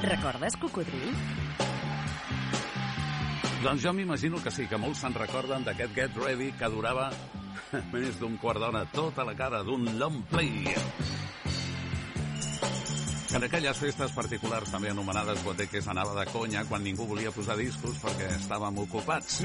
Recordes Cocodril? Doncs jo m'imagino que sí, que molts se'n recorden d'aquest Get Ready que durava més d'un quart d'hora, tota la cara d'un long play. En aquelles festes particulars, també anomenades boteques, anava de conya quan ningú volia posar discos perquè estàvem ocupats.